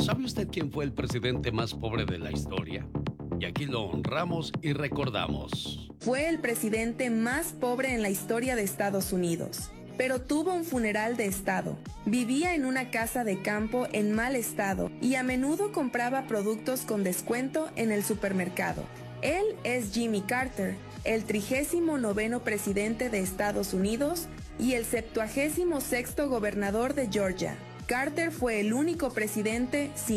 ¿Sabe usted quién fue el presidente más pobre de la historia? Y aquí lo honramos y recordamos. Fue el presidente más pobre en la historia de Estados Unidos, pero tuvo un funeral de estado. Vivía en una casa de campo en mal estado y a menudo compraba productos con descuento en el supermercado. Él es Jimmy Carter, el 39º presidente de Estados Unidos y el 76º gobernador de Georgia. Carter fue el único presidente sin